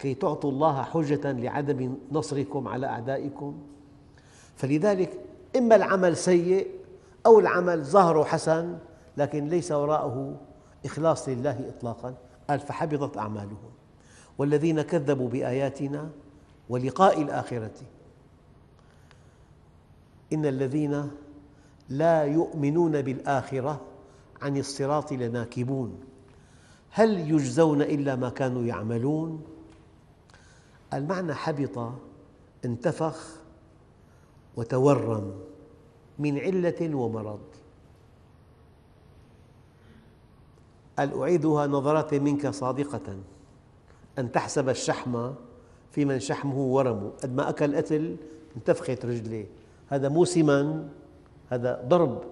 كي تعطوا الله حجة لعدم نصركم على أعدائكم. فلذلك إما العمل سيء أو العمل ظاهره حسن لكن ليس وراءه إخلاص لله إطلاقا. قال فحبطت أعمالهم والذين كذبوا بآياتنا ولقاء الآخرة إن الذين لا يؤمنون بالآخرة عن الصراط لناكبون هل يجزون إلا ما كانوا يعملون. المعنى حبط انتفخ وتورم من علة ومرض. قال أعيدها نظرات منك صادقة أن تحسب الشحم في من شحمه ورم. قد ما أكل قتل انتفخت رجليه، هذا مو سمن، هذا ضرب.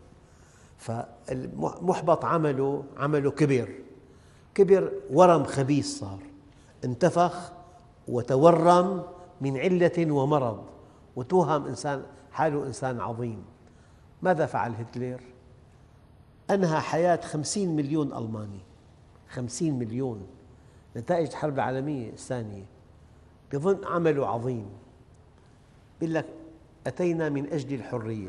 فالمحبط عمله كبر ورم خبيث صار، انتفخ وتورم من علة ومرض، وتوهم إنسان حاله إنسان عظيم. ماذا فعل هتلر؟ أنهى حياة 50 مليون ألماني، 50 مليون، نتائج الحرب العالمية الثانية. بظن عمله عظيم، يقول لك أتينا من أجل الحرية.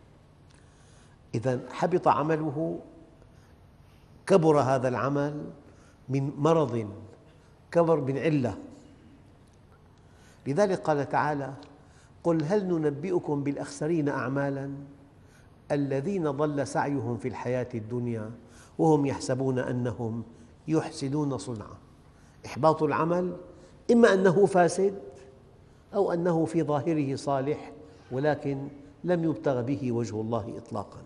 إذا حبط عمله، كبر هذا العمل من مرض، كبر من علة. لذلك قال تعالى قل هل ننبئكم بالأخسرين أعمالا الذين ضل سعيهم في الحياة الدنيا وهم يحسبون أنهم يحسنون صنعا. إحباط العمل إما أنه فاسد أو أنه في ظاهره صالح ولكن لم يبتغ به وجه الله إطلاقا.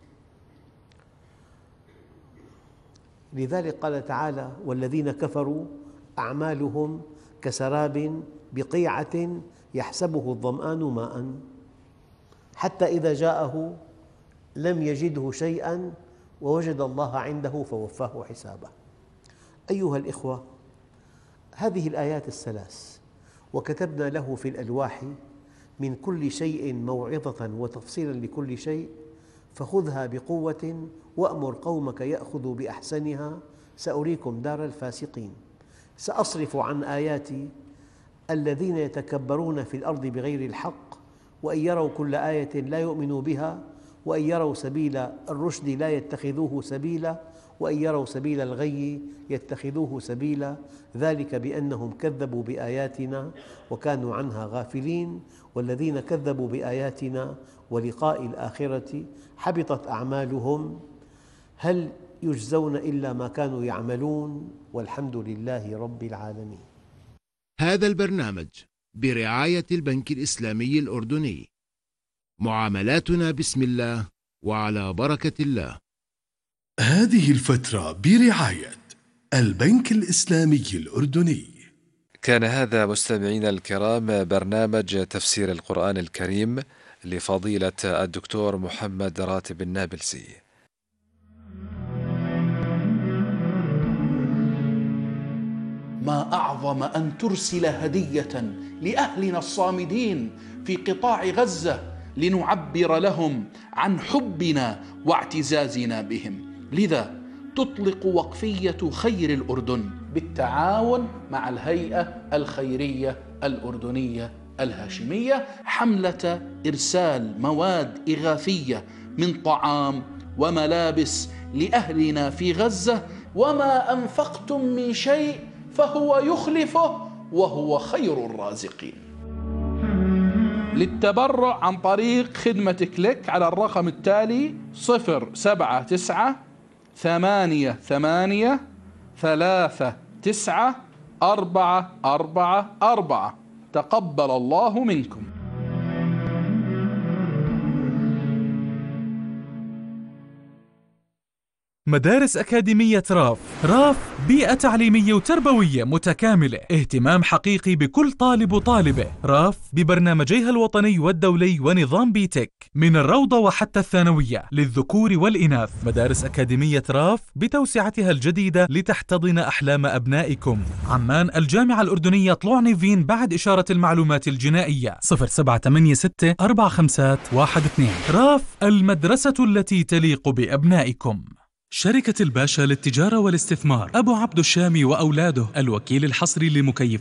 لذلك قال تعالى والذين كفروا أعمالهم كسراب بقيعة يحسبه الظمآن ماء حتى إذا جاءه لم يجده شيئا ووجد الله عنده فوفاه حسابه. أيها الإخوة، هذه الآيات الثلاث وكتبنا له في الألواح من كل شيء موعظة وتفصيلا لكل شيء فخذها بقوة وأمر قومك يأخذوا بأحسنها سأريكم دار الفاسقين. سأصرف عن آياتي الذين يتكبرون في الأرض بغير الحق وإن يروا كل آية لا يؤمنوا بها وإن يروا سبيل الرشد لا يتخذوه سبيلا وإن يروا سبيل الغي يتخذوه سبيلا ذلك بأنهم كذبوا بآياتنا وكانوا عنها غافلين والذين كذبوا بآياتنا ولقاء الآخرة حبطت أعمالهم هل يجزون إلا ما كانوا يعملون والحمد لله رب العالمين. هذا البرنامج برعاية البنك الإسلامي الأردني. معاملاتنا بسم الله وعلى بركة الله. هذه الفترة برعاية البنك الإسلامي الأردني. كان هذا مستمعينا الكرام برنامج تفسير القرآن الكريم لفضيلة الدكتور محمد راتب النابلسي. ما أعظم أن ترسل هدية لأهلنا الصامدين في قطاع غزة لنعبر لهم عن حبنا واعتزازنا بهم. لذا تطلق وقفية خير الأردن بالتعاون مع الهيئة الخيرية الأردنية الهاشمية حملة إرسال مواد إغاثية من طعام وملابس لأهلنا في غزة. وما أنفقتم من شيء فهو يخلفه وهو خير الرازقين. للتبرع عن طريق خدمة كليك على الرقم التالي 07938394444. تقبل الله منكم. مدارس أكاديمية راف بيئة تعليمية وتربوية متكاملة، اهتمام حقيقي بكل طالب وطالبة. راف ببرنامجيها الوطني والدولي ونظام بيتك من الروضة وحتى الثانوية للذكور والإناث. مدارس أكاديمية راف بتوسعتها الجديدة لتحتضن أحلام أبنائكم. عمان الجامعة الأردنية طلوع نيفين بعد إشارة المعلومات الجنائية 07864512. راف المدرسة التي تليق بأبنائكم. شركة الباشا للتجارة والاستثمار أبو عبد الشامي وأولاده، الوكيل الحصري لمكيف